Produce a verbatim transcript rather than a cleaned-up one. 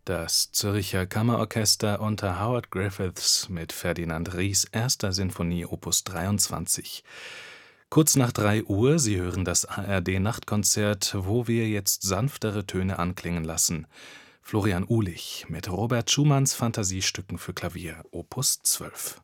Das Zürcher Kammerorchester unter Howard Griffiths mit Ferdinand Ries erster Sinfonie Opus dreiundzwanzig. Kurz nach drei Uhr, Sie hören das A R D-Nachtkonzert, wo wir jetzt sanftere Töne anklingen lassen. Florian Uhlich mit Robert Schumanns Phantasiestücken für Klavier Opus zwölf.